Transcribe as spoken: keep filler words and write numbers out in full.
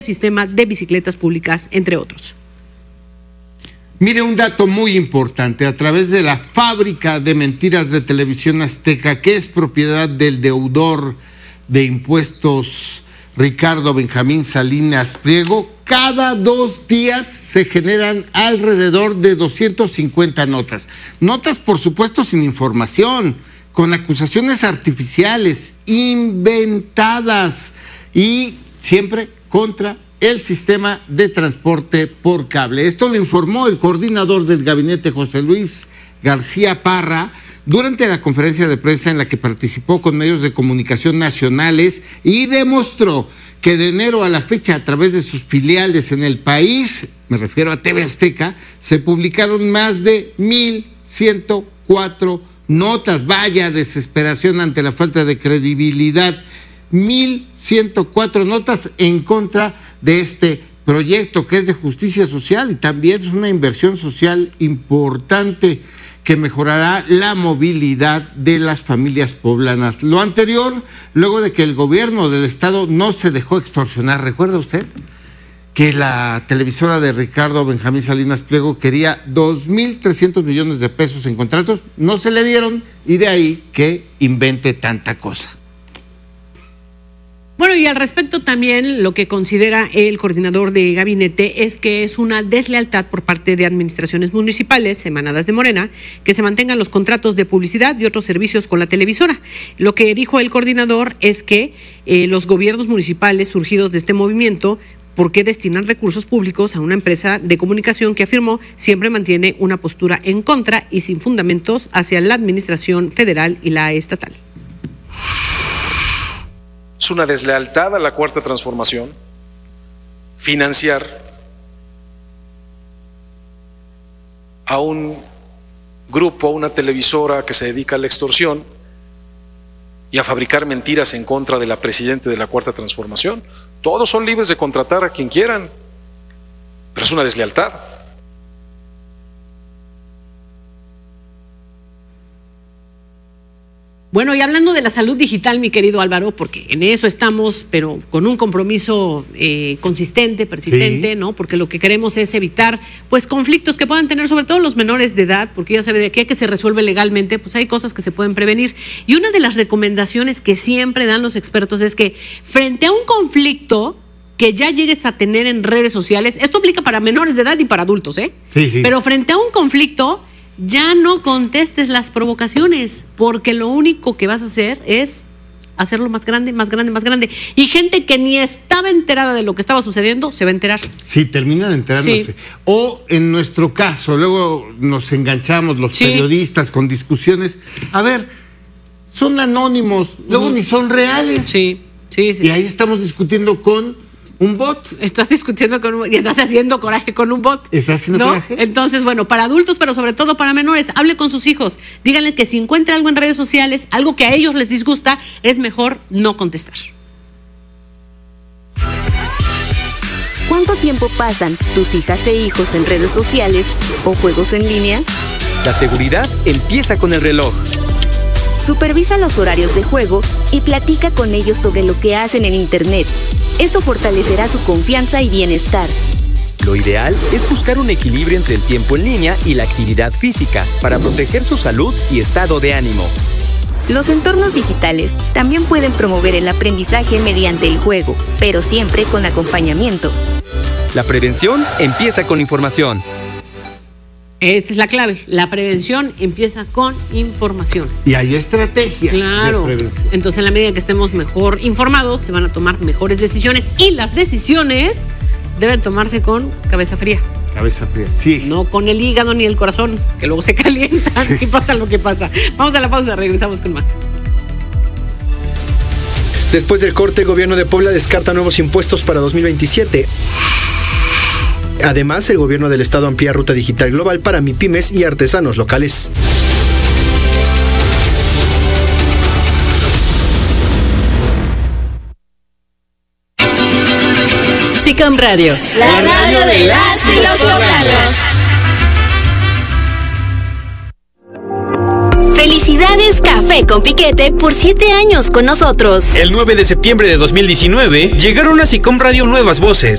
sistema de bicicletas públicas, entre otros. Mire, un dato muy importante: a través de la fábrica de mentiras de Televisión Azteca, que es propiedad del deudor de impuestos Ricardo Benjamín Salinas Pliego, cada dos días se generan alrededor de doscientas cincuenta notas. Notas, por supuesto, sin información, con acusaciones artificiales, inventadas y siempre contra el sistema de transporte por cable. Esto lo informó el coordinador del gabinete, José Luis García Parra, durante la conferencia de prensa en la que participó con medios de comunicación nacionales y demostró que de enero a la fecha, a través de sus filiales en el país, me refiero a T V Azteca, se publicaron más de mil ciento cuatro notas. Vaya desesperación ante la falta de credibilidad. mil ciento cuatro notas en contra de este proyecto, que es de justicia social y también es una inversión social importante que mejorará la movilidad de las familias poblanas. Lo anterior, luego de que el gobierno del estado no se dejó extorsionar. ¿Recuerda usted que la televisora de Ricardo Benjamín Salinas Pliego quería dos mil trescientos millones de pesos en contratos? No se le dieron, y de ahí que invente tanta cosa. Bueno, y al respecto también lo que considera el coordinador de gabinete es que es una deslealtad por parte de administraciones municipales emanadas de Morena que se mantengan los contratos de publicidad y otros servicios con la televisora. Lo que dijo el coordinador es que eh, los gobiernos municipales surgidos de este movimiento, ¿por qué destinan recursos públicos a una empresa de comunicación que, afirmó, siempre mantiene una postura en contra y sin fundamentos hacia la administración federal y la estatal? Es una deslealtad a la Cuarta Transformación financiar a un grupo, a una televisora que se dedica a la extorsión y a fabricar mentiras en contra de la presidenta de la Cuarta Transformación. Todos son libres de contratar a quien quieran, pero es una deslealtad. Bueno, y hablando de la salud digital, mi querido Álvaro, porque en eso estamos, pero con un compromiso eh, consistente, persistente, sí, ¿no? Porque lo que queremos es evitar, pues, conflictos que puedan tener, sobre todo los menores de edad, porque ya sabe de aquí a que se resuelve legalmente, pues hay cosas que se pueden prevenir. Y una de las recomendaciones que siempre dan los expertos es que frente a un conflicto que ya llegues a tener en redes sociales, esto aplica para menores de edad y para adultos, ¿eh? Sí, sí. Pero frente a un conflicto, ya no contestes las provocaciones, porque lo único que vas a hacer es hacerlo más grande, más grande, más grande. Y gente que ni estaba enterada de lo que estaba sucediendo, se va a enterar. Sí, terminan enterándose. Sí. O en nuestro caso, luego nos enganchamos los sí. periodistas con discusiones. A ver, son anónimos, luego uh-huh. ni son reales. Sí, sí, sí. Y ahí estamos discutiendo con un bot. Estás discutiendo con un, y estás haciendo coraje con un bot. ¿Estás haciendo ¿no? coraje? Entonces, bueno, para adultos, pero sobre todo para menores, hable con sus hijos. Díganle que si encuentra algo en redes sociales, algo que a ellos les disgusta, es mejor no contestar. ¿Cuánto tiempo pasan tus hijas e hijos en redes sociales o juegos en línea? La seguridad empieza con el reloj. Supervisa los horarios de juego y platica con ellos sobre lo que hacen en Internet. Eso fortalecerá su confianza y bienestar. Lo ideal es buscar un equilibrio entre el tiempo en línea y la actividad física para proteger su salud y estado de ánimo. Los entornos digitales también pueden promover el aprendizaje mediante el juego, pero siempre con acompañamiento. La prevención empieza con información. Esa es la clave. La prevención empieza con información. Y hay estrategias. Claro. De prevención. Entonces, en la medida que estemos mejor informados, se van a tomar mejores decisiones. Y las decisiones deben tomarse con cabeza fría. Cabeza fría, sí. No con el hígado ni el corazón, que luego se calientan sí. y pasa lo que pasa. Vamos a la pausa, regresamos con más. Después del corte, el gobierno de Puebla descarta nuevos impuestos para dos mil veintisiete. Además, el gobierno del estado amplía ruta digital global para MIPYMES y artesanos locales. SICOM Radio, la radio de las y los poblanos. Felicidades Café con Piquete por siete años con nosotros. El nueve de septiembre de dos mil diecinueve llegaron a SICOM Radio nuevas voces.